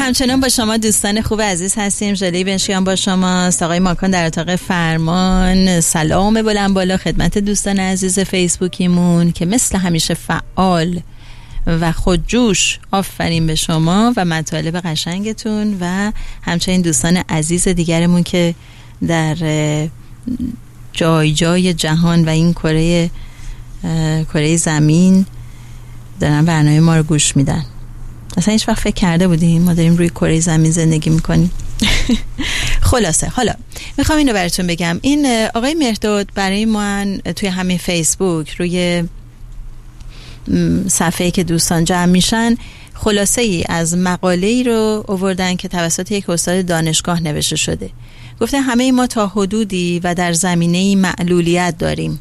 همچنان با شما دوستان خوب عزیز هستیم. ژله بنشیان با شما، آقای ماکان در اتاق فرمان. سلام بلند بالا خدمت دوستان عزیز فیسبوکیمون که مثل همیشه فعال و خودجوش. آفرین به شما و مطالب قشنگتون و همچنین دوستان عزیز دیگرمون که در جای جای جهان و این کره زمین دارن برنامه ما رو گوش میدن. اصلا هیچ وقت فکر کرده بودیم ما داریم روی کره زمین زندگی میکنیم؟ خلاصه حالا میخوام اینو براتون بگم. این آقای مهرداد برای من توی همین فیسبوک روی صفحه‌ای که دوستان جمع میشن خلاصه ای از مقاله‌ای رو آوردن که توسط یک استاد دانشگاه نوشته شده. گفته همه ما تا حدودی و در زمینه‌ای معلولیت داریم،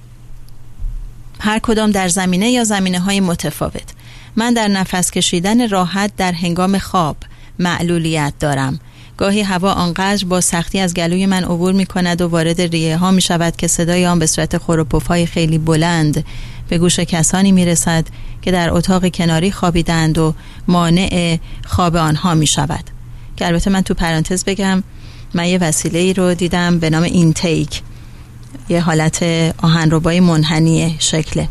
هر کدام در زمینه یا زمینه‌های متفاوت. من در نفس کشیدن راحت در هنگام خواب معلولیت دارم. گاهی هوا آنقدر با سختی از گلوی من عبور می کند و وارد ریه ها می شود که صدای آن به صورت خور و پف‌های خیلی بلند به گوش کسانی می رسد که در اتاق کناری خوابیدند و مانع خواب آنها می شود. که البته من تو پرانتز بگم من یه وسیله‌ای رو دیدم به نام اینتیک، یه حالت آهنربای منحنی شکله،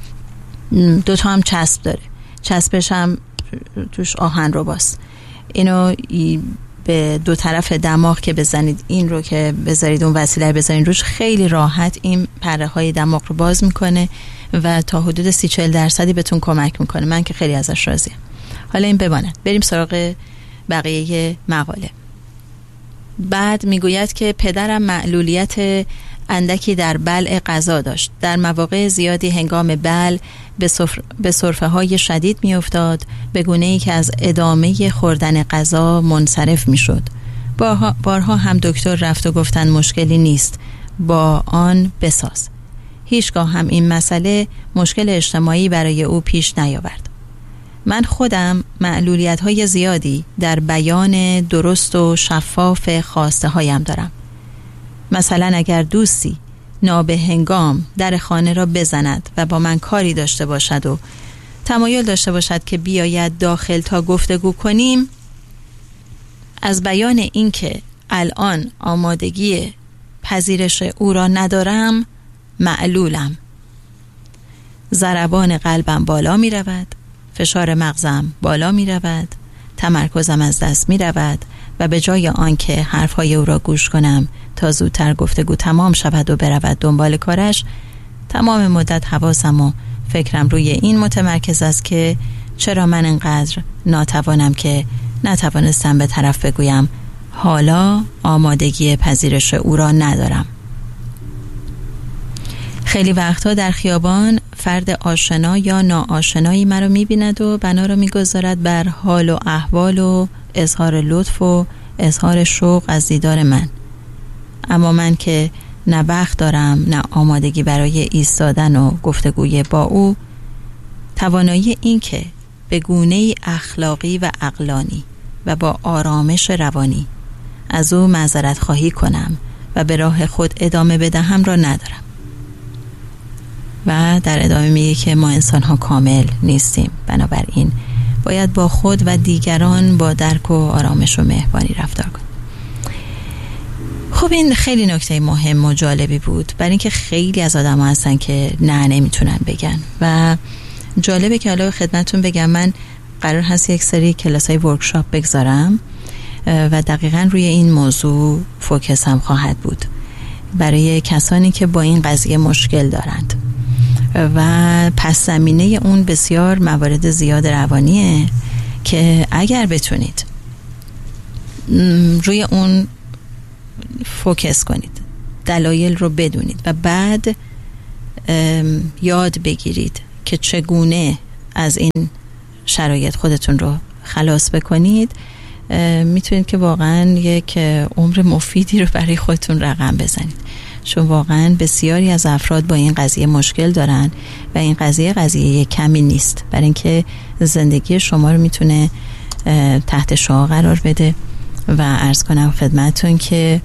دوتا هم چسب داره، چسبش هم توش آهنرباست. اینو به دو طرف دماغ که بزنید، این رو که بذارید اون وسیله بزنید روش، خیلی راحت این پره های دماغ رو باز میکنه و تا حدود 30-40% بهتون کمک میکنه. من که خیلی ازش راضیم. حالا این بماند، بریم سراغ بقیه مقاله. بعد میگوید که پدرم معلولیت اندکی در بلع غذا داشت. در مواقع زیادی هنگام بلع به سرفه های شدید می افتاد، به گونه‌ای که از ادامه خوردن غذا منصرف می شد. بارها هم دکتر رفت و گفتن مشکلی نیست، با آن بساز. هیچگاه هم این مسئله مشکل اجتماعی برای او پیش نیاورد. من خودم معلولیت های زیادی در بیان درست و شفاف خواسته هایم دارم. مثلا اگر دوستی نابهنگام در خانه را بزند و با من کاری داشته باشد و تمایل داشته باشد که بیاید داخل تا گفتگو کنیم، از بیان این که الان آمادگی پذیرش او را ندارم معلولم. ضربان قلبم بالا می رود، فشار مغزم بالا می رود، تمرکزم از دست می رود و به جای آنکه حرفهای او را گوش کنم تا زودتر گفتگو تمام شود و برود دنبال کارش، تمام مدت حواسم و فکرم روی این متمرکز است که چرا من انقدر ناتوانم که نتوانستم به طرف بگویم حالا آمادگی پذیرش او را ندارم. خیلی وقتها در خیابان فرد آشنا یا ناآشنایی مرا می‌بیند و بنا را می‌گذارد بر حال و احوال و اظهار لطف و اظهار شوق از دیدار من. اما من که نه وقت دارم نه آمادگی برای ایستادن و گفتگوی با او، توانایی این که به گونه‌ای اخلاقی و عقلانی و با آرامش روانی از او معذرت خواهی کنم و به راه خود ادامه بدهم را ندارم. و در ادامه میگه که ما انسان ها کامل نیستیم، بنابراین باید با خود و دیگران با درک و آرامش و مهربانی رفتار کنیم. خب این خیلی نکته مهم و جالبی بود، برای اینکه خیلی از آدم ها هستن که نه نمیتونن بگن و جالبه که حالا خدمتون بگم من قرار هست یک سری کلاس های ورکشاپ بگذارم و دقیقا روی این موضوع فوکس هم خواهد بود برای کسانی که با این قضیه مشکل دارند و پس زمینه اون بسیار موارد زیاد روانیه که اگر بتونید روی اون فوکس کنید، دلایل رو بدونید و بعد یاد بگیرید که چگونه از این شرایط خودتون رو خلاص بکنید، میتونید که واقعا یک عمر مفیدی رو برای خودتون رقم بزنید. چون واقعا بسیاری از افراد با این قضیه مشکل دارن و این قضیه کمی نیست، برای اینکه زندگی شما رو میتونه تحت شعاع قرار بده و عرض کنم خدمتون که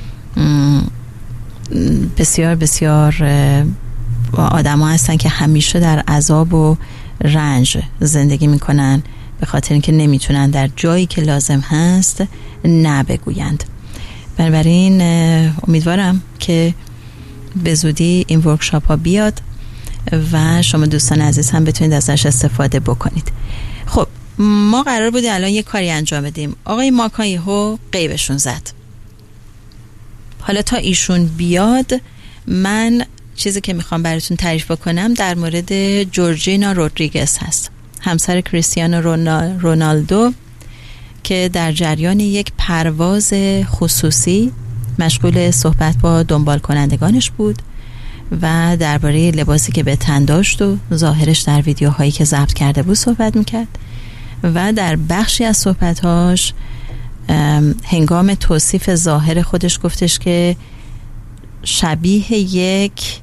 بسیار بسیار آدم ها هستن که همیشه در عذاب و رنج زندگی میکنن به خاطر اینکه نمیتونن در جایی که لازم هست نه بگویند. بنابراین امیدوارم که به زودی این ورکشاپ ها بیاد و شما دوستان عزیز هم بتونید ازش استفاده بکنید. خب ما قرار بود الان یه کاری انجام بدیم. آقای ماکایی ها غیبشون زد. حالا تا ایشون بیاد من چیزی که میخوام براتون تعریف بکنم در مورد جورجینا رودریگز هست، همسر کریستیانو رونالدو که در جریان یک پرواز خصوصی مشغول صحبت با دنبال کنندگانش بود و درباره لباسی که به تن داشت و ظاهرش در ویدیوهایی که ضبط کرده بود صحبت میکرد و در بخشی از صحبتهاش هنگام توصیف ظاهر خودش گفتش که شبیه یک،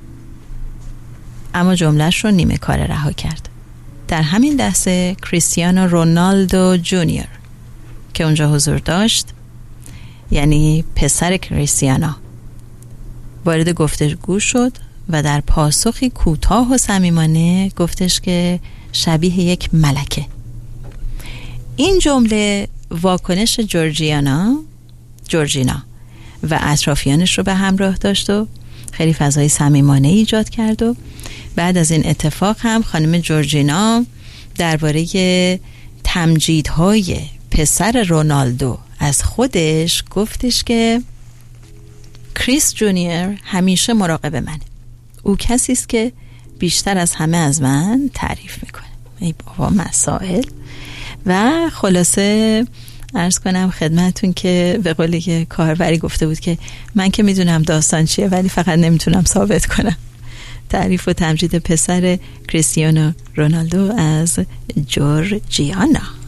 اما جملهش رو نیمه کار رها کرد. در همین لحظه کریستیانو رونالدو جونیور که اونجا حضور داشت، یعنی پسر کریستیانو، وارد گفتگو شد و در پاسخی کوتاه و صمیمانه گفتش که شبیه یک ملکه. این جمله واکنش جورجینا و اطرافیانش رو به همراه داشت و خیلی فضای صمیمانه ایجاد کرد و بعد از این اتفاق هم خانم جورجینا درباره تمجیدهای پسر رونالدو از خودش گفتش که کریس جونیور همیشه مراقب منه، او کسی است که بیشتر از همه از من تعریف میکنه. ای بابا مسائل. و خلاصه عرض کنم خدمتون که به قولی که کاربری گفته بود که من که میدونم داستان چیه ولی فقط نمیتونم ثابت کنم. تعریف و تمجید پسر کریستیانو رونالدو از جورجیانا.